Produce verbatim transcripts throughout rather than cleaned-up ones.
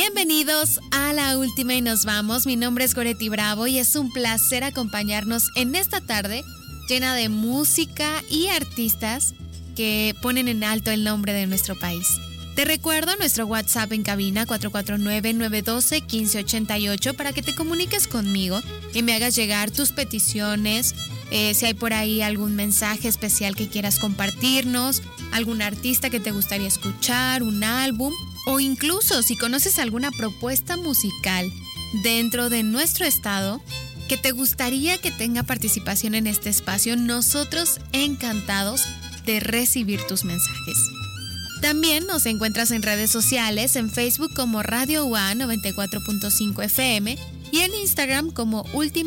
Bienvenidos a La Última y Nos Vamos. Mi nombre es Goretti Bravo y es un placer acompañarnos en esta tarde llena de música y artistas que ponen en alto el nombre de nuestro país. Te recuerdo nuestro WhatsApp en cabina cuatro cuatro nueve, nueve uno dos, uno cinco ocho ocho para que te comuniques conmigo y me hagas llegar tus peticiones, eh, si hay por ahí algún mensaje especial que quieras compartirnos, algún artista que te gustaría escuchar, un álbum o incluso si conoces alguna propuesta musical dentro de nuestro estado que te gustaría que tenga participación en este espacio, nosotros encantados de recibir tus mensajes. También nos encuentras en redes sociales, en Facebook como Radio U A noventa y cuatro punto cinco F M y en Instagram como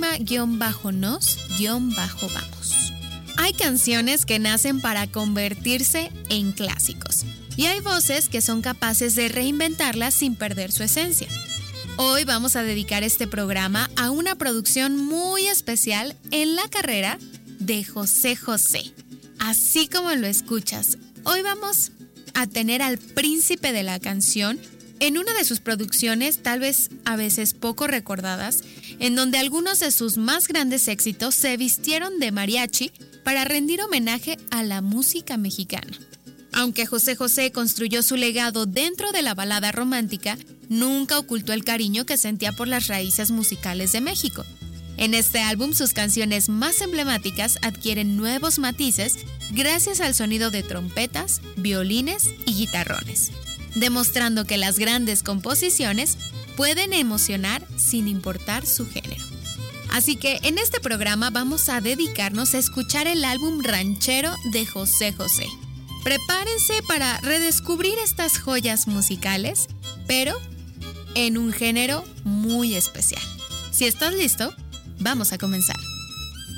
última-nos-vamos. Hay canciones que nacen para convertirse en clásicos y hay voces que son capaces de reinventarlas sin perder su esencia. Hoy vamos a dedicar este programa a una producción muy especial en la carrera de José José. Así como lo escuchas, hoy vamos a tener al príncipe de la canción en una de sus producciones, tal vez a veces poco recordadas, en donde algunos de sus más grandes éxitos se vistieron de mariachi para rendir homenaje a la música mexicana. Aunque José José construyó su legado dentro de la balada romántica, nunca ocultó el cariño que sentía por las raíces musicales de México. En este álbum, sus canciones más emblemáticas adquieren nuevos matices gracias al sonido de trompetas, violines y guitarrones, demostrando que las grandes composiciones pueden emocionar sin importar su género. Así que en este programa vamos a dedicarnos a escuchar el álbum ranchero de José José. Prepárense para redescubrir estas joyas musicales, pero en un género muy especial. Si estás listo, vamos a comenzar.